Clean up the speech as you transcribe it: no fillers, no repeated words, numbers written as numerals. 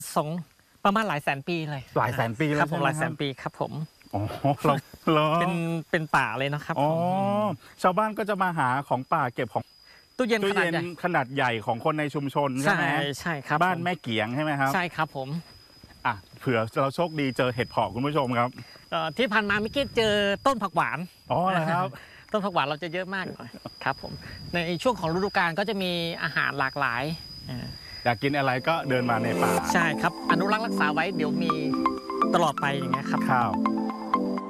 สองประมาณหลายแสนปีเลยหลายแสนปีแล้วครับผมใช่ไหมหลายแสนปีครับผมอ๋อเราเป็นป่าเลยนะครับอ๋อผมชาวบ้านก็จะมาหาของป่าเก็บของตู้เย็นตู้ขนาดเย็นใหญ่ขนาดใหญ่ของคนในชุมชนใช่ใช่ไหมใช่ครับบ้านผมแม่เกียงใช่ไหมครับใช่ครับผมอ่ะเผื่อเราโชคดีเจอเห็ดเผาะคุณผู้ชมครับที่ผ่านมาเมื่อกี้เจอต้นผักหวานอ๋อเหรอครับต้นผักหวานเราจะเยอะมากหน่อยครับผมในช่วงของฤดูกาลก็จะมีอาหารหลากหลายอยากกินอะไรก็เดินมาในป่าใช่ครับอนุรักษ์รักษาไว้เดี๋ยวมีตลอดไปอย่างเงี้ยครับข้าว